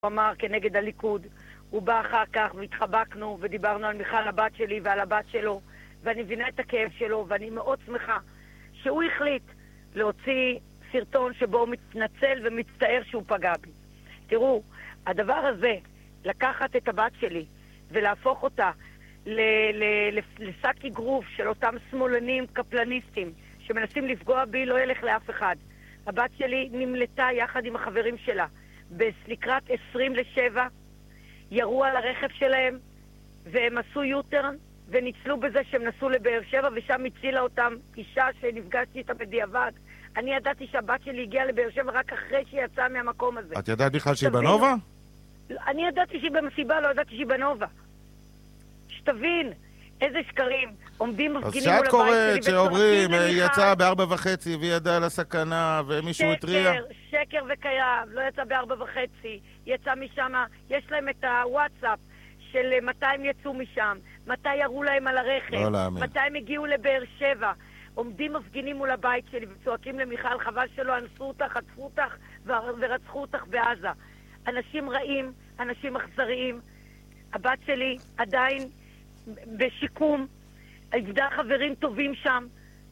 אמר כנגד הליכוד. הוא בא אחר כך והתחבקנו ודיברנו על מיכל הבת שלי ועל הבת שלו, ואני מבינה את הכאב שלו, ואני מאוד שמחה שהוא החליט להוציא סרטון שבו הוא מתנצל ומצטער שהוא פגע בי. תראו, הדבר הזה, לקחת את הבת שלי ולהפוך אותה לשק אגרוף של אותם שמאלנים קפלניסטים שמנסים לפגוע בי, לא ילך לאף אחד. הבת שלי נמלטה יחד עם החברים שלה לקראת 20:07, ירו על הרכב שלהם והם עשו יוטרן וניצלו בזה שהם נסעו לבאר שבע, ושם הצילה אותם אישה שנפגשתי איתה בדיעבד. אני ידעתי שהבת שלי הגיעה לבאר שבע רק אחרי שהיא יצאה מהמקום הזה. את ידעת בכלל שהיא בנובה? אני ידעתי שהיא במסיבה, לא ידעתי שהיא בנובה. שתבין איזה שקרים עומדים מפגינים מול הבית שלי. אז שאת קוראת שאומרים, היא יצאה ב4:30 והיא ידעה על הסכנה ומישהו התריע? שקר וקיים, לא יצאה ב4:30, יצאה משם, יש להם את הוואטסאפ של מתי הם יצאו משם, מתי ירו להם על הרכב, מתי הם הגיעו לבאר שבע. עומדים מפגינים מול הבית שלי וצועקים למיכל, חבל שלא אנסו אותך, חטפו אותך ורצחו אותך בעזה. אנשים רעים, אנשים אכזריים. הבת שלי עדיין בשיקום, עבדה חברים טובים שם,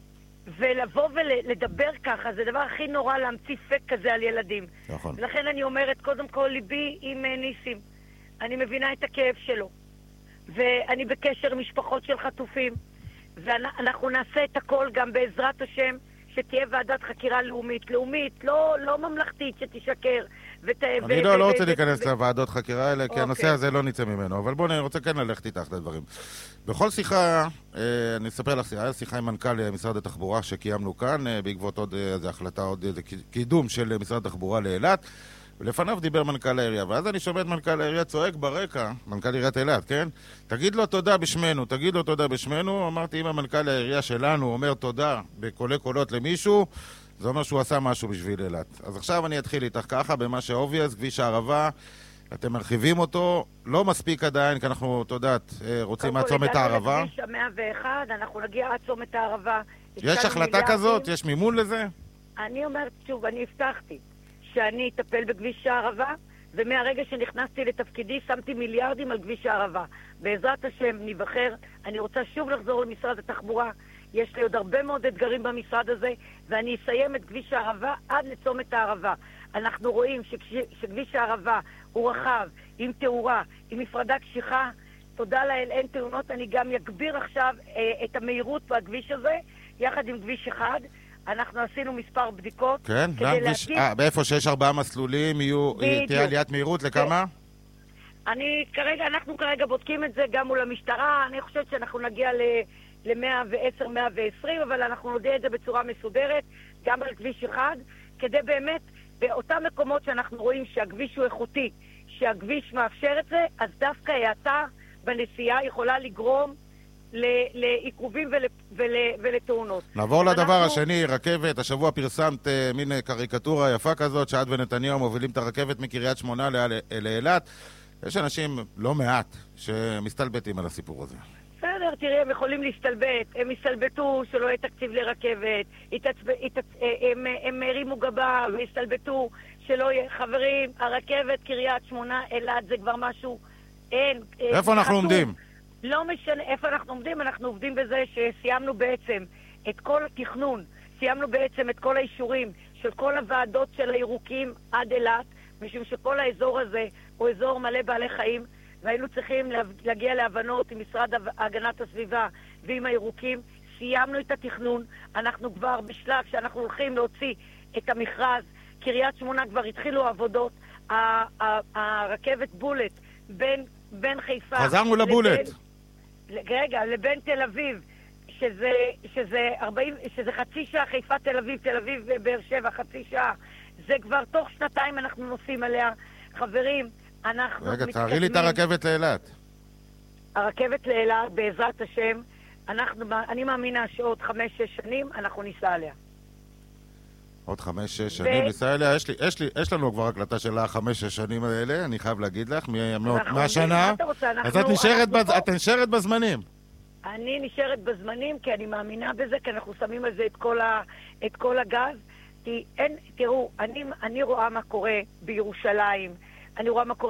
ולבוא ולדבר ככה, זה הדבר הכי נורא להמציא פק כזה על ילדים. נכון. ולכן אני אומרת, קודם כל ליבי עם ניסים. אני מבינה את הכאב שלו, ואני בקשר עם משפחות של חטופים, ואנחנו נעשה את הכל גם בעזרת השם, שתהיה ועדת חקירה לאומית, לא ממלכתית שתשקר. אני לא רוצה להיכנס לוועדות חקירה האלה, כי הנושא הזה לא נצא ממנו, אבל בואו, אני רוצה כן ללכת איתך לדברים. בכל שיחה, אני אספר לך, היה שיחה עם מנכ"ל משרד התחבורה שקיימנו כאן, בעקבות עוד איזו החלטה, עוד איזה קידום של משרד התחבורה לאילת, ולפניו דיבר מנכ"ל העירייה, ואז אני שומע את מנכ"ל העירייה צועק ברקע, מנכ"ל עיריית אילת, כן? תגיד לו תודה בשמנו, תגיד לו תודה בשמנו. אמרתי, אם המנכ"ל העירייה שלנו אומר תודה בקולי קולות למישהו, זה אומר שהוא עשה משהו בשביל אילת. אז עכשיו אני אתחיל איתך ככה, במה שאובייס, כביש הערבה, אתם מרחיבים אותו, לא מספיק עדיין, כי אנחנו, תודעת, רוצים עד צומת הערבה. כביש 101, אנחנו נגיע עד צומת הערבה. יש החלטה כזאת? יש מימון לזה? אני אומרת שוב, אני הבטחתי שאני אטפל בכביש הערבה, ומהרגע שנכנסתי לתפקידי שמתי מיליארדים על כביש הערבה. בעזרת השם נבחר, אני רוצה שוב לחזור למשרד התחבורה, יש לי עוד הרבה מאוד אתגרים במשרד הזה, ואני אסיים את כביש הערבה עד לצומת הערבה. אנחנו רואים שכביש הערבה הוא רחב, עם תאורה, עם מפרדה קשיחה, תודה לאל, אין תאונות. אני גם אגביר עכשיו את המהירות בכביש הזה, יחד עם כביש 1. אנחנו עשינו מספר בדיקות. כן, באיפה שיש 4 מסלולים, תהיה עליית מהירות לכמה? אנחנו כרגע בודקים את זה גם מול המשטרה. אני חושבת שאנחנו נגיע ל-110, 120, אבל אנחנו נודע את זה בצורה מסודרת, גם על כביש 1, כדי באמת, באותם מקומות שאנחנו רואים שהכביש הוא איכותי, שהכביש מאפשר את זה, אז דווקא האטה בנסיעה יכולה לגרום לעיכובים ולתאונות. נעבור לדבר השני, רכבת. השבוע פרסמת מין קריקטורה יפה כזאת, שאת ונתניהו מובילים את הרכבת מקריית שמונה לאילת. יש אנשים לא מעט שמסתלבטים על הסיפור הזה. בסדר, תראי, הם יכולים להסתלבט, הם הסתלבטו שלא יהיה תקציב לרכבת, הם הרימו גבה והסתלבטו שלא יהיה. חברים, הרכבת קריית שמונה אילת זה כבר משהו, אין. איפה אנחנו עומדים? לא משנה איפה אנחנו עומדים, אנחנו עובדים בזה שסיימנו בעצם את כל התכנון, סיימנו בעצם את כל האישורים של כל הוועדות של הירוקים עד אילת, משום שכל האזור הזה הוא אזור מלא בעלי חיים, והיינו צריכים להגיע להבנות עם משרד הגנת הסביבה ועם הירוקים. סיימנו את התכנון, אנחנו כבר בשלב שאנחנו הולכים להוציא את המכרז. קריית שמונה כבר התחילו עבודות, הרכבת בולט בין חיפה... חזרנו לבולט. רגע, לבין תל אביב, שזה חצי שעה, חיפה תל אביב, תל אביב ובאר שבע, חצי שעה. זה כבר תוך 2 אנחנו נוסעים עליה. חברים, אנחנו רגע, תראי לי את הרכבת לאילת. הרכבת לאילת, בעזרת השם, אני מאמינה שעוד 5-6 שנים אנחנו ניסע עליה. עוד 5-6 שנים ניסע עליה? יש לנו כבר הקלטה של 5-6 שנים האלה, אני חייב להגיד לך, מהשנה. אז את נשארת בזמנים. אני נשארת בזמנים, כי אני מאמינה בזה, כי אנחנו שמים על זה את כל הגז. תראו, אני רואה מה קורה בירושלים, אני רואה מה קורה